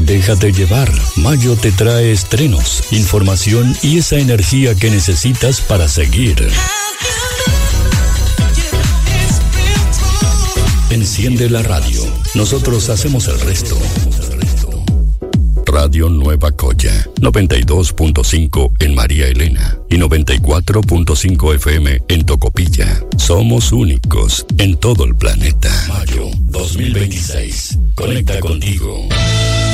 Déjate llevar. Mayo te trae estrenos, información y esa energía que necesitas para seguir. Enciende la radio. Nosotros hacemos el resto. Radio Nueva Coya, 92.5 en María Elena y 94.5 FM en Tocopilla. Somos únicos en todo el planeta. Mayo 2026. Conecta contigo.